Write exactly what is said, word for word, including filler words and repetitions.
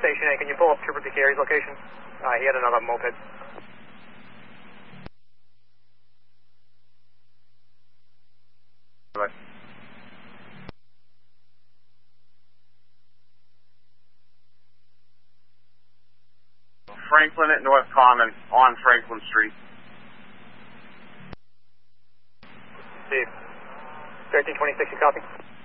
Station A, can you pull up Trooper Piqueri's location? Uh, he had another moped. Right. Franklin at North Common on Franklin Street. Steve. thirteen twenty-six, you copy?